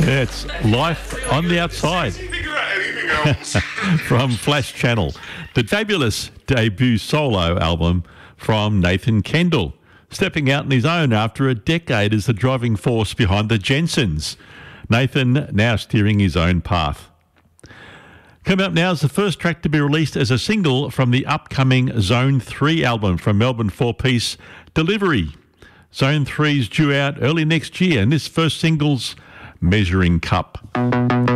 Yeah, it's Life on the Outside from Flash Channel. The fabulous debut solo album from Nathan Kendall, stepping out on his own after a decade as the driving force behind the Jensens. Nathan now steering his own path. Coming up now is the first track to be released as a single from the upcoming Zone 3 album from Melbourne four-piece Delivery. Zone 3's due out early next year, and this first single's Measuring Cup.